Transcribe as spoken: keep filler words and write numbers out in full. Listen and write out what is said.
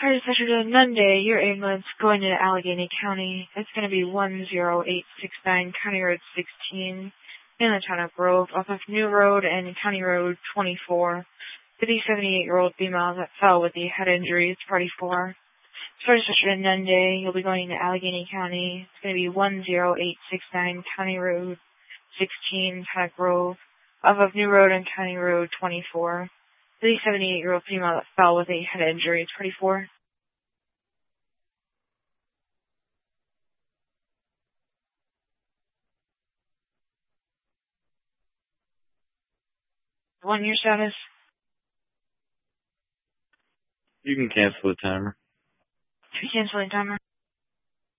Alright, Saturday, Monday, your ambulance going into Allegheny County. It's going to be one zero eight six nine County Road sixteen in the town of Grove, off of New Road and County Road twenty-four. For the seventy-eight-year-old female that fell with the head injuries, party four. Starting Saturday, Monday, you'll be going to Allegheny County. It's going to be one zero eight six nine County Road sixteen, town of Grove, off of New Road and County Road twenty-four. The seventy-eight-year-old female that fell with a head injury, twenty-four. One year status. You can cancel the timer. Canceling timer.